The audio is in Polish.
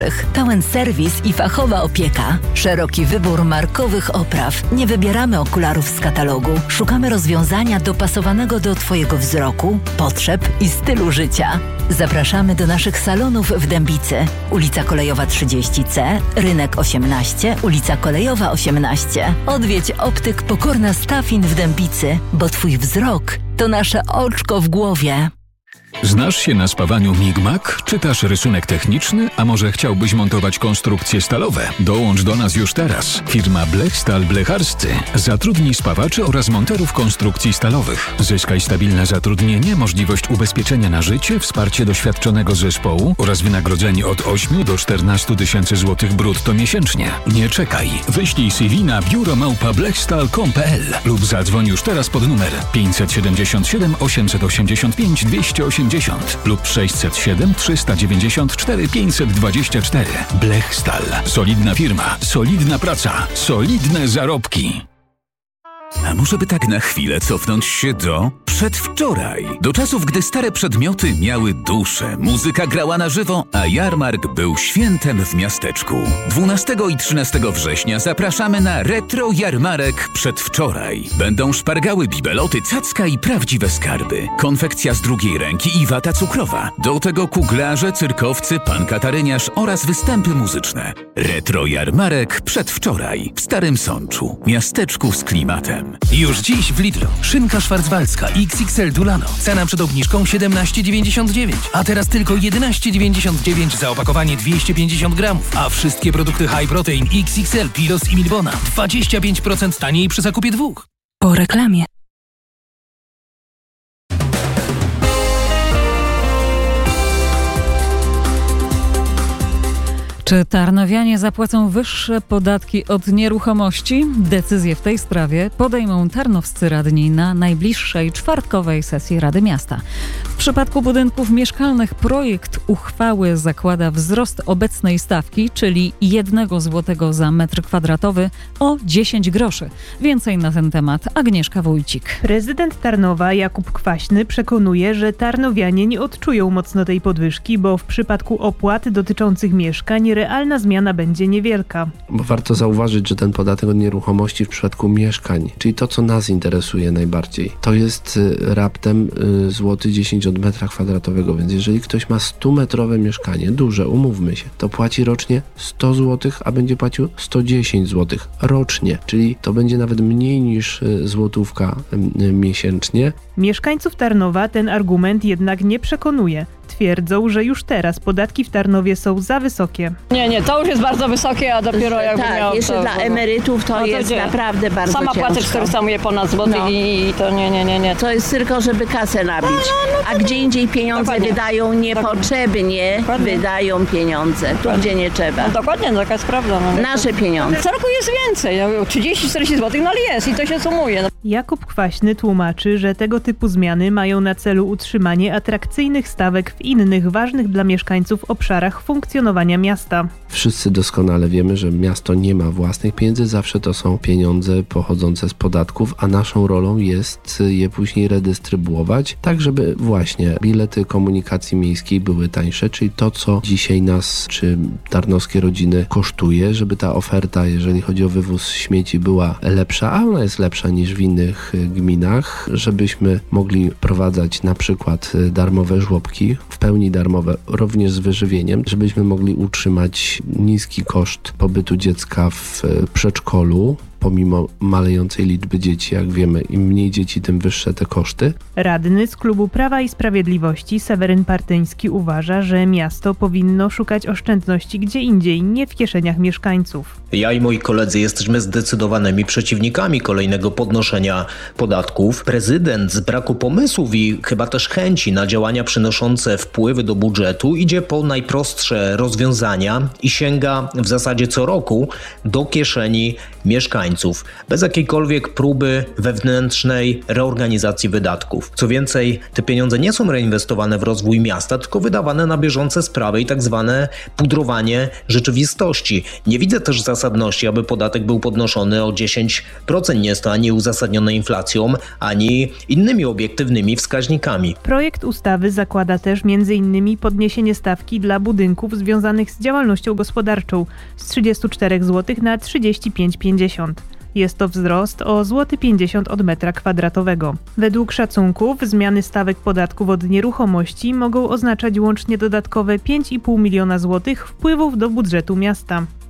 Pełen serwis i fachowa opieka. Szeroki wybór markowych opraw. Nie wybieramy okularów z katalogu. Szukamy rozwiązania dopasowanego do Twojego wzroku, potrzeb i stylu życia. Zapraszamy do naszych salonów w Dębicy. Ulica Kolejowa 30C, Rynek 18, Ulica Kolejowa 18. Odwiedź Optyk Pokorna Stafin w Dębicy, bo Twój wzrok to nasze oczko w głowie. Znasz się na spawaniu Migmak? Czytasz rysunek techniczny? A może chciałbyś montować konstrukcje stalowe? Dołącz do nas już teraz. Firma Blechstal Blecharscy zatrudni spawaczy oraz monterów konstrukcji stalowych. Zyskaj stabilne zatrudnienie, możliwość ubezpieczenia na życie, wsparcie doświadczonego zespołu oraz wynagrodzenie od 8 do 14 tysięcy złotych brutto miesięcznie. Nie czekaj. Wyślij CV na biuro@blechstal.com.pl lub zadzwoń już teraz pod numer 577 885 280 lub 607 394 524. Blechstal. Solidna firma, solidna praca, solidne zarobki. A może by tak na chwilę cofnąć się do przedwczoraj? Do czasów, gdy stare przedmioty miały duszę, muzyka grała na żywo, a jarmark był świętem w miasteczku. 12 i 13 września zapraszamy na retro jarmarek przedwczoraj. Będą szpargały, bibeloty, cacka i prawdziwe skarby. Konfekcja z drugiej ręki i wata cukrowa. Do tego kuglarze, cyrkowcy, pan kataryniarz oraz występy muzyczne. Retro jarmarek przedwczoraj w Starym Sączu, miasteczku z klimatem. Już dziś w Lidlu. Szynka szwarcwalska XXL Dulano. Cena przed obniżką 17,99. A teraz tylko 11,99 za opakowanie 250 gramów. A wszystkie produkty High Protein XXL, Pilos i Milbona 25% taniej przy zakupie dwóch. Po reklamie. Czy tarnowianie zapłacą wyższe podatki od nieruchomości? Decyzje w tej sprawie podejmą tarnowscy radni na najbliższej czwartkowej sesji Rady Miasta. W przypadku budynków mieszkalnych projekt uchwały zakłada wzrost obecnej stawki, czyli 1 zł za metr kwadratowy o 10 groszy. Więcej na ten temat Agnieszka Wójcik. Prezydent Tarnowa Jakub Kwaśny przekonuje, że tarnowianie nie odczują mocno tej podwyżki, bo w przypadku opłat dotyczących mieszkań realna zmiana będzie niewielka. Bo warto zauważyć, że ten podatek od nieruchomości w przypadku mieszkań, czyli to, co nas interesuje najbardziej, to jest raptem złoty 10 od metra kwadratowego, więc jeżeli ktoś ma 100-metrowe mieszkanie, duże, umówmy się, to płaci rocznie 100 zł, a będzie płacił 110 zł rocznie, czyli to będzie nawet mniej niż złotówka miesięcznie. Mieszkańców Tarnowa ten argument jednak nie przekonuje. Twierdzą, że już teraz podatki w Tarnowie są za wysokie. Nie, to już jest bardzo wysokie, a dopiero jakby tak, miał jeszcze to, dla emerytów to jest naprawdę bardzo sama ciężko. płacę 400 ponad złotych i to nie. To jest tylko, żeby kasę nabić. A gdzie indziej pieniądze Dokładnie. wydają niepotrzebnie, wydają pieniądze, tu gdzie nie trzeba. Dokładnie, taka jest prawda. Nasze pieniądze. Co roku jest więcej, 30-40 zł, ale jest i to się sumuje. Jakub Kwaśny tłumaczy, że tego typu zmiany mają na celu utrzymanie atrakcyjnych stawek w innych ważnych dla mieszkańców obszarach funkcjonowania miasta. Wszyscy doskonale wiemy, że miasto nie ma własnych pieniędzy, zawsze to są pieniądze pochodzące z podatków, a naszą rolą jest je później redystrybuować, tak żeby właśnie bilety komunikacji miejskiej były tańsze, czyli to, co dzisiaj nas czy tarnowskie rodziny kosztuje, żeby ta oferta, jeżeli chodzi o wywóz śmieci, była lepsza, a ona jest lepsza niż w innych gminach, żebyśmy mogli prowadzać na przykład darmowe żłobki, w pełni darmowe, również z wyżywieniem, żebyśmy mogli utrzymać niski koszt pobytu dziecka w przedszkolu, pomimo malejącej liczby dzieci. Jak wiemy, im mniej dzieci, tym wyższe te koszty. Radny z klubu Prawa i Sprawiedliwości Seweryn Partyński uważa, że miasto powinno szukać oszczędności gdzie indziej, nie w kieszeniach mieszkańców. Ja i moi koledzy jesteśmy zdecydowanymi przeciwnikami kolejnego podnoszenia podatków. Prezydent z braku pomysłów i chyba też chęci na działania przynoszące wpływy do budżetu idzie po najprostsze rozwiązania i sięga w zasadzie co roku do kieszeni mieszkańców. mieszkańców, bez jakiejkolwiek próby wewnętrznej reorganizacji wydatków. Co więcej, te pieniądze nie są reinwestowane w rozwój miasta, tylko wydawane na bieżące sprawy i tak zwane pudrowanie rzeczywistości. Nie widzę też zasadności, aby podatek był podnoszony o 10%. Nie jest to ani uzasadnione inflacją, ani innymi obiektywnymi wskaźnikami. Projekt ustawy zakłada też m.in. podniesienie stawki dla budynków związanych z działalnością gospodarczą z 34 zł na 35,50. Jest to wzrost o 50 zł od metra kwadratowego. Według szacunków zmiany stawek podatków od nieruchomości mogą oznaczać łącznie dodatkowe 5,5 miliona złotych wpływów do budżetu miasta.